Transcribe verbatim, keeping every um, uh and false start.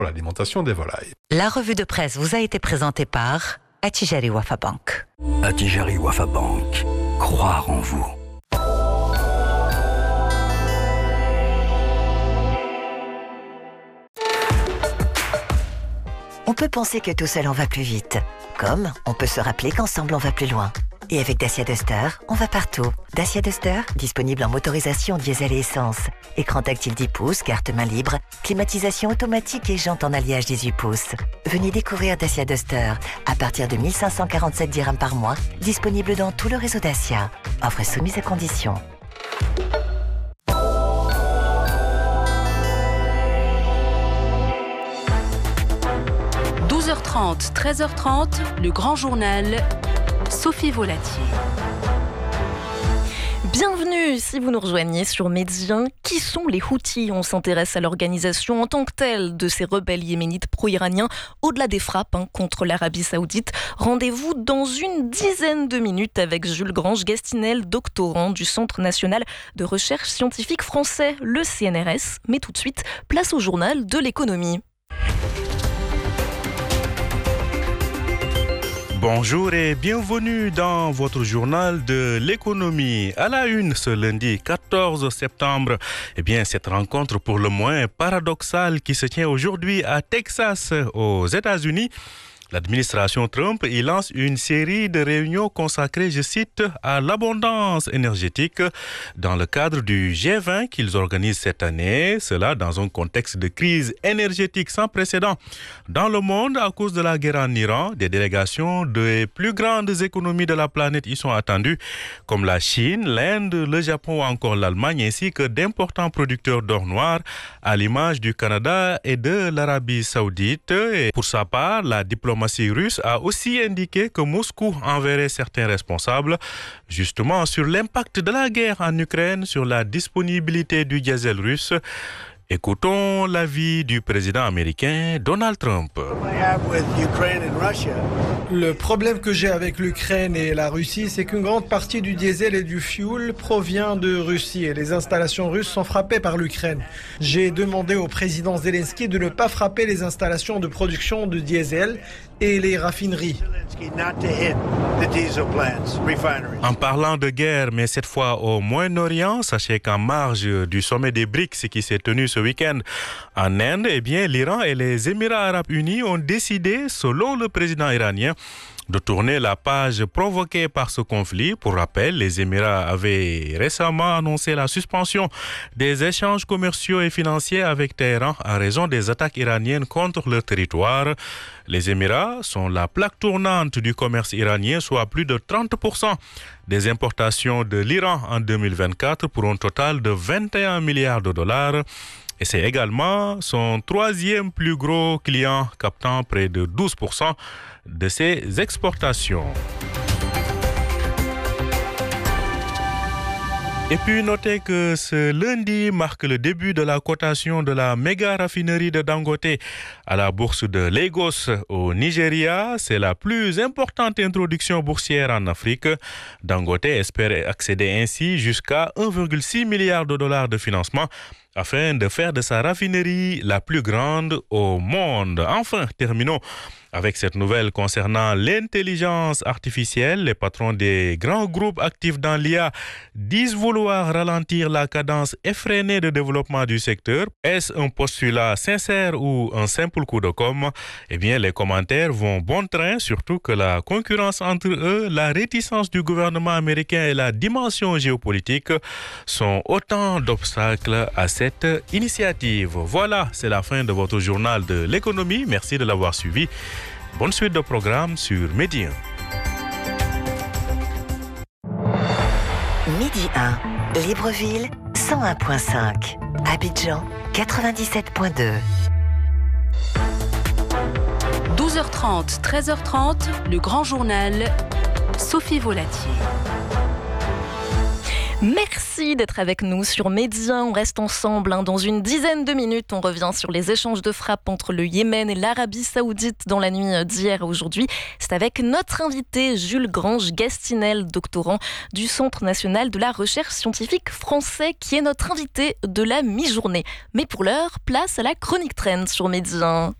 pour l'alimentation des volailles. La revue de presse vous a été présentée par Attijari Wafa Bank. Attijari Wafa Bank. Croire en vous. On peut penser que tout seul on va plus vite. Comme on peut se rappeler qu'ensemble on va plus loin. Et avec Dacia Duster, on va partout. Dacia Duster, disponible en motorisation diesel et essence. Écran tactile dix pouces, carte main libre, climatisation automatique et jantes en alliage dix-huit pouces. Venez découvrir Dacia Duster à partir de mille cinq cent quarante-sept dirhams par mois, disponible dans tout le réseau Dacia. Offre soumise à conditions. douze heures trente, treize heures trente, le grand journal, Sophie Volatier. Bienvenue si vous nous rejoignez sur Midi un. Qui sont les Houthis ? On s'intéresse à l'organisation en tant que telle de ces rebelles yéménites pro-iraniens, au-delà des frappes hein, contre l'Arabie Saoudite. Rendez-vous dans une dizaine de minutes avec Jules Grange-Gastinel, doctorant du Centre national de recherche scientifique français, le C N R S. Mais tout de suite, place au journal de l'économie. Bonjour et bienvenue dans votre journal de l'économie. À la une ce lundi quatorze septembre, eh bien cette rencontre pour le moins paradoxale qui se tient aujourd'hui à Texas, aux États-Unis. L'administration Trump y lance une série de réunions consacrées, je cite, à l'abondance énergétique dans le cadre du G vingt qu'ils organisent cette année. Cela dans un contexte de crise énergétique sans précédent dans le monde à cause de la guerre en Iran. Des délégations des plus grandes économies de la planète y sont attendues, comme la Chine, l'Inde, le Japon ou encore l'Allemagne, ainsi que d'importants producteurs d'or noir, à l'image du Canada et de l'Arabie Saoudite. Et pour sa part, la diplomatie La diplomatie russe a aussi indiqué que Moscou enverrait certains responsables justement sur l'impact de la guerre en Ukraine sur la disponibilité du diesel russe. Écoutons l'avis du président américain Donald Trump. Le problème que j'ai avec l'Ukraine et la Russie, c'est qu'une grande partie du diesel et du fuel provient de Russie et les installations russes sont frappées par l'Ukraine. J'ai demandé au président Zelensky de ne pas frapper les installations de production de diesel et les raffineries. En parlant de guerre, mais cette fois au Moyen-Orient, sachez qu'en marge du sommet des BRICS qui s'est tenu ce week-end en Inde, eh bien, l'Iran et les Émirats arabes unis ont décidé, selon le président iranien, de tourner la page provoquée par ce conflit. Pour rappel, les Émirats avaient récemment annoncé la suspension des échanges commerciaux et financiers avec Téhéran en raison des attaques iraniennes contre leur territoire. Les Émirats sont la plaque tournante du commerce iranien, soit plus de trente pour cent des importations de l'Iran en deux mille vingt-quatre pour un total de vingt et un milliards de dollars. Et c'est également son troisième plus gros client, captant près de douze pour cent de ses exportations. Et puis notez que ce lundi marque le début de la cotation de la méga raffinerie de Dangote à la bourse de Lagos au Nigeria. C'est la plus importante introduction boursière en Afrique. Dangote espère accéder ainsi jusqu'à un virgule six milliard de dollars de financement afin de faire de sa raffinerie la plus grande au monde. Enfin, terminons avec cette nouvelle concernant l'intelligence artificielle. Les patrons des grands groupes actifs dans l'I A disent vouloir ralentir la cadence effrénée de développement du secteur. Est-ce un postulat sincère ou un simple coup de com'? Eh bien, les commentaires vont bon train, surtout que la concurrence entre eux, la réticence du gouvernement américain et la dimension géopolitique sont autant d'obstacles à cette initiative. Voilà, c'est la fin de votre journal de l'économie. Merci de l'avoir suivi. Bonne suite de programme sur Midi un. Midi un, Libreville, cent un virgule cinq. Abidjan, quatre-vingt-dix-sept virgule deux. douze heures trente, treize heures trente, le grand journal, Sophie Volatier. Merci d'être avec nous sur Média. On reste ensemble hein. Dans une dizaine de minutes, on revient sur les échanges de frappes entre le Yémen et l'Arabie Saoudite dans la nuit d'hier à aujourd'hui. C'est avec notre invité Jules Grange-Gastinel, doctorant du Centre national de la recherche scientifique français, qui est notre invité de la mi-journée. Mais pour l'heure, place à la chronique Trend sur Média.